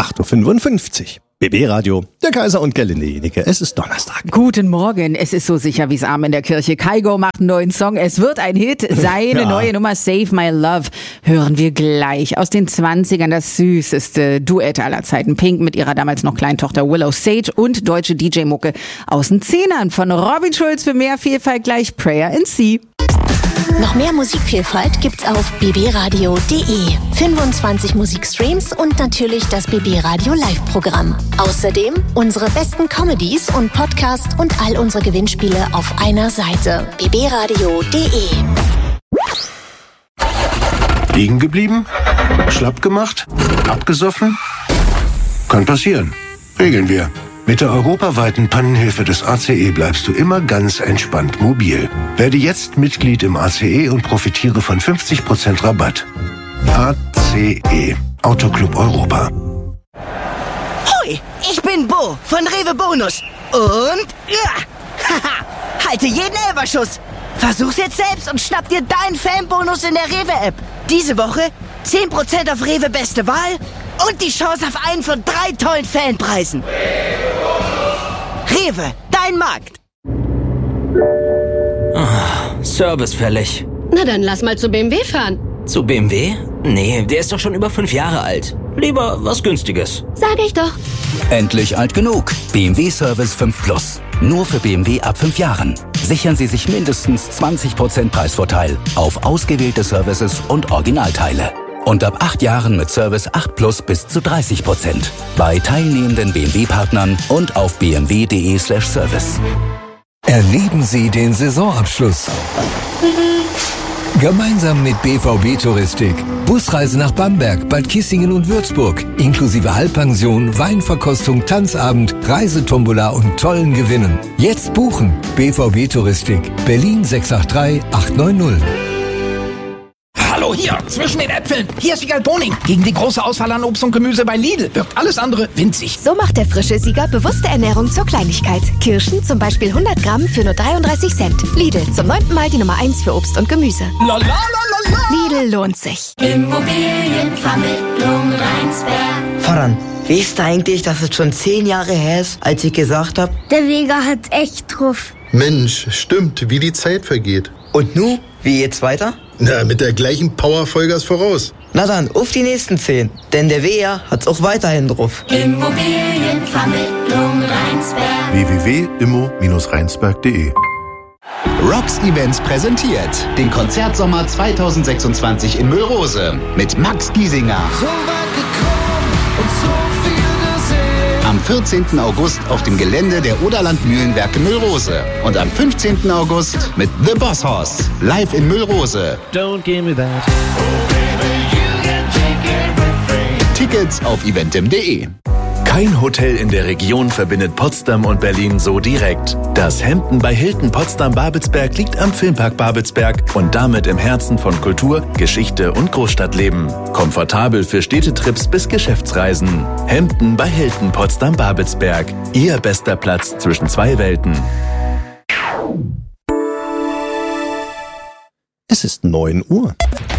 8.55 Uhr. BB Radio, der Kaiser und Gerlinde Jenike. Es ist Donnerstag. Guten Morgen. Es ist so sicher wie's Arm in der Kirche. Kygo macht einen neuen Song. Es wird ein Hit. Seine neue Nummer Save My Love hören wir gleich. Aus den 20ern das süßeste Duett aller Zeiten. Pink mit ihrer damals noch kleinen Tochter Willow Sage und deutsche DJ-Mucke aus den 10ern. Von Robin Schulz für mehr Vielfalt gleich Prayer in C. Noch mehr Musikvielfalt gibt's auf bbradio.de. 25 Musikstreams und natürlich das BB Radio Live-Programm. Außerdem unsere besten Comedies und Podcasts und all unsere Gewinnspiele auf einer Seite. bbradio.de. Liegen geblieben? Schlapp gemacht? Abgesoffen? Kann passieren. Regeln wir. Mit der europaweiten Pannenhilfe des ACE bleibst du immer ganz entspannt mobil. Werde jetzt Mitglied im ACE und profitiere von 50% Rabatt. ACE, Autoclub Europa. Hoi, ich bin Bo von Rewe Bonus. Und halte jeden Elferschuss. Versuch's jetzt selbst und schnapp dir deinen Fanbonus in der Rewe-App. Diese Woche 10% auf Rewe Beste Wahl und die Chance auf einen von 3 tollen Fanpreisen. Rewe, dein Markt. Service fällig. Na dann lass mal zu BMW fahren. Zu BMW? Nee, der ist doch schon über 5 Jahre alt. Lieber was Günstiges. Sag ich doch. Endlich alt genug. BMW Service 5 Plus. Nur für BMW ab 5 Jahren. Sichern Sie sich mindestens 20% Preisvorteil auf ausgewählte Services und Originalteile. Und ab 8 Jahren mit Service 8 Plus bis zu 30%. Bei teilnehmenden BMW-Partnern und auf bmw.de/service. Erleben Sie den Saisonabschluss. Gemeinsam mit BVB Touristik. Busreise nach Bamberg, Bad Kissingen und Würzburg. Inklusive Halbpension, Weinverkostung, Tanzabend, Reisetombola und tollen Gewinnen. Jetzt buchen. BVB Touristik. Berlin 683 890. Hallo hier, zwischen den Äpfeln. Hier ist Wiegald Boning. Gegen die große Auswahl an Obst und Gemüse bei Lidl wirkt alles andere winzig. So macht der frische Sieger bewusste Ernährung zur Kleinigkeit. Kirschen zum Beispiel 100 Gramm für nur 33 Cent. Lidl, zum 9. Mal die Nummer 1 für Obst und Gemüse. Lidl lohnt sich. Immobilienvermittlung Rheinsberg. Voran, weißt du eigentlich, dass es schon 10 Jahre her ist, als ich gesagt habe? Der Vega hat echt drauf. Mensch, stimmt, wie die Zeit vergeht. Und nu, wie geht's weiter? Na, mit der gleichen Power Vollgas voraus. Na dann, auf die nächsten 10. Denn der WR hat's auch weiterhin drauf. Immobilienvermittlung Rheinsberg. www.immo-rheinsberg.de. Rocks Events präsentiert den Konzertsommer 2026 in Müllrose mit Max Giesinger. So weit gekommen und so viel gesehen. Am 14. August auf dem Gelände der Oderland Mühlenwerke Müllrose. Und am 15. August mit The Boss Hoss live in Müllrose. Don't give me that. Tickets auf eventim.de. Kein Hotel in der Region verbindet Potsdam und Berlin so direkt. Das Hampton bei Hilton Potsdam-Babelsberg liegt am Filmpark Babelsberg und damit im Herzen von Kultur, Geschichte und Großstadtleben. Komfortabel für Städtetrips bis Geschäftsreisen. Hampton bei Hilton Potsdam-Babelsberg. Ihr bester Platz zwischen 2 Welten. Es ist 9 Uhr.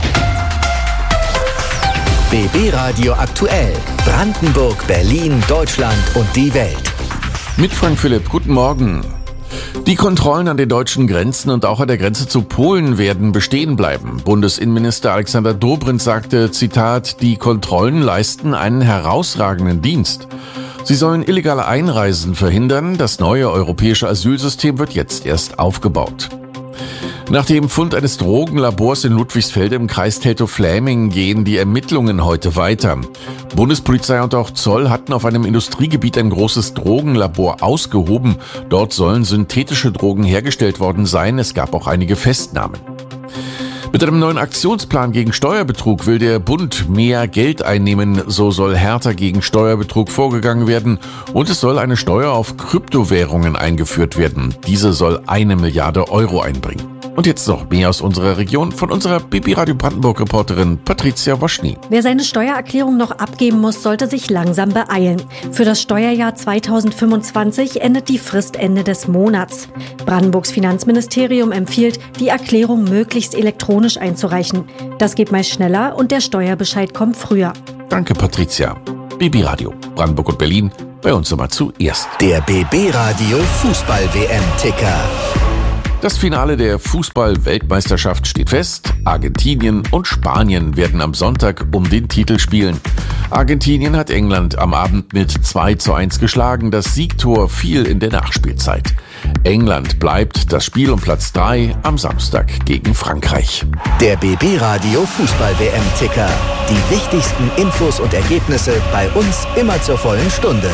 BB Radio aktuell. Brandenburg, Berlin, Deutschland und die Welt. Mit Frank Philipp, guten Morgen. Die Kontrollen an den deutschen Grenzen und auch an der Grenze zu Polen werden bestehen bleiben. Bundesinnenminister Alexander Dobrindt sagte, Zitat, die Kontrollen leisten einen herausragenden Dienst. Sie sollen illegale Einreisen verhindern. Das neue europäische Asylsystem wird jetzt erst aufgebaut. Nach dem Fund eines Drogenlabors in Ludwigsfelde im Kreis Teltow-Fläming gehen die Ermittlungen heute weiter. Bundespolizei und auch Zoll hatten auf einem Industriegebiet ein großes Drogenlabor ausgehoben. Dort sollen synthetische Drogen hergestellt worden sein. Es gab auch einige Festnahmen. Mit einem neuen Aktionsplan gegen Steuerbetrug will der Bund mehr Geld einnehmen. So soll härter gegen Steuerbetrug vorgegangen werden und es soll eine Steuer auf Kryptowährungen eingeführt werden. Diese soll 1 Milliarde Euro einbringen. Und jetzt noch mehr aus unserer Region von unserer BB Radio Brandenburg-Reporterin Patricia Woschny. Wer seine Steuererklärung noch abgeben muss, sollte sich langsam beeilen. Für das Steuerjahr 2025 endet die Frist Ende des Monats. Brandenburgs Finanzministerium empfiehlt, die Erklärung möglichst elektronisch einzureichen. Das geht meist schneller und der Steuerbescheid kommt früher. Danke, Patricia. BB Radio, Brandenburg und Berlin, bei uns immer zuerst. Der BB Radio Fußball-WM-Ticker. Das Finale der Fußball-Weltmeisterschaft steht fest. Argentinien und Spanien werden am Sonntag um den Titel spielen. Argentinien hat England am Abend mit 2:1 geschlagen. Das Siegtor fiel in der Nachspielzeit. England bleibt das Spiel um Platz 3 am Samstag gegen Frankreich. Der BB Radio Fußball-WM-Ticker. Die wichtigsten Infos und Ergebnisse bei uns immer zur vollen Stunde.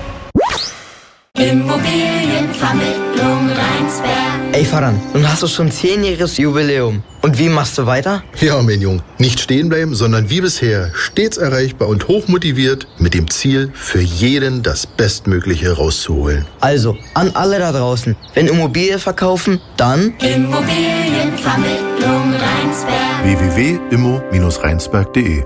Immobilienvermittlung Rheinsberg. Ey Faran, nun hast du schon 10-jähriges Jubiläum. Und wie machst du weiter? Ja, mein Junge, nicht stehen bleiben, sondern wie bisher stets erreichbar und hochmotiviert mit dem Ziel, für jeden das Bestmögliche rauszuholen. Also, an alle da draußen, wenn Immobilie verkaufen, dann Immobilienvermittlung Rheinsberg. www.immo-rheinsberg.de.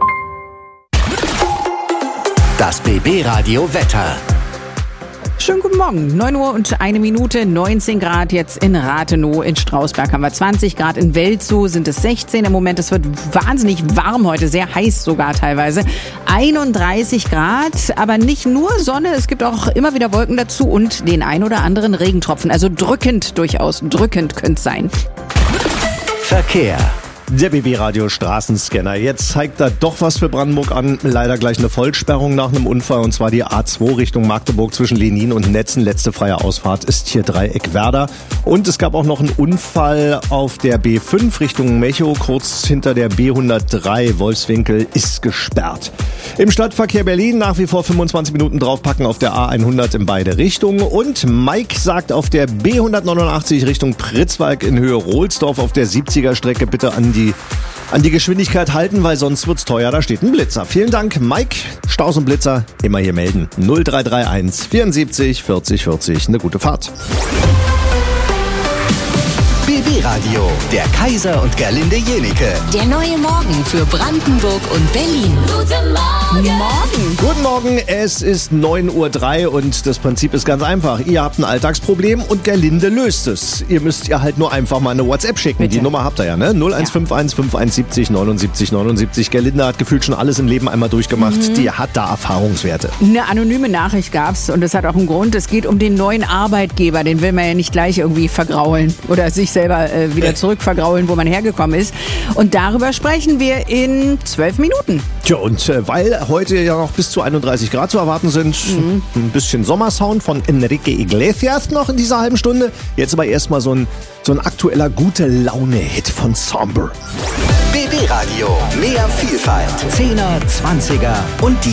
Das BB Radio Wetter. Schönen guten Morgen, 9 Uhr und 1 Minute, 19 Grad jetzt in Rathenow, in Strausberg haben wir 20 Grad, in Welzow sind es 16 im Moment, es wird wahnsinnig warm heute, sehr heiß sogar teilweise, 31 Grad, aber nicht nur Sonne, es gibt auch immer wieder Wolken dazu und den ein oder anderen Regentropfen, also drückend durchaus, drückend könnte es sein. Verkehr. Der BB-Radio Straßenscanner. Jetzt zeigt er doch was für Brandenburg an. Leider gleich eine Vollsperrung nach einem Unfall. Und zwar die A2 Richtung Magdeburg zwischen Lenin und Netzen. Letzte freie Ausfahrt ist hier Dreieck-Werder. Und es gab auch noch einen Unfall auf der B5 Richtung Mechow. Kurz hinter der B103 Wolfswinkel ist gesperrt. Im Stadtverkehr Berlin nach wie vor 25 Minuten draufpacken auf der A100 in beide Richtungen. Und Mike sagt auf der B189 Richtung Pritzwalk in Höhe Rohlsdorf auf der 70er Strecke bitte an die Geschwindigkeit halten, weil sonst wird's teuer, da steht ein Blitzer. Vielen Dank, Mike. Staus und Blitzer, immer hier melden. 0331 74 40 40. Eine gute Fahrt. BB Radio, der Kaiser und Gerlinde Jenike. Der neue Morgen für Brandenburg und Berlin. Guten Morgen. Guten Morgen, es ist 9:03 Uhr und das Prinzip ist ganz einfach. Ihr habt ein Alltagsproblem und Gerlinde löst es. Ihr müsst ihr halt nur einfach mal eine WhatsApp schicken. Bitte. Die Nummer habt ihr ja, ne? 0151 571 79 79. Gerlinde hat gefühlt schon alles im Leben einmal durchgemacht. Die hat da Erfahrungswerte. Eine anonyme Nachricht gab's und das hat auch einen Grund. Es geht um den neuen Arbeitgeber. Den will man ja nicht gleich irgendwie vergraulen oder sich selber wieder zurückvergraulen, wo man hergekommen ist. Und darüber sprechen wir in 12 Minuten. Tja, und weil heute ja noch bis zu 31 Grad zu erwarten sind, ein bisschen Sommersound von Enrique Iglesias noch in dieser halben Stunde. Jetzt aber erstmal so ein aktueller Gute-Laune-Hit von Somber. BB Radio, mehr Vielfalt, 10er, 20er und die